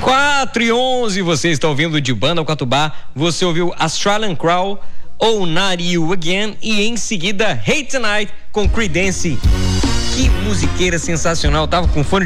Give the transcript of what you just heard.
4:11, você está ouvindo de Banda ao Catubá. Você ouviu Australian Crow ou Not You Again e em seguida Hate Tonight com Creedence. Que musiqueira sensacional, tava com fone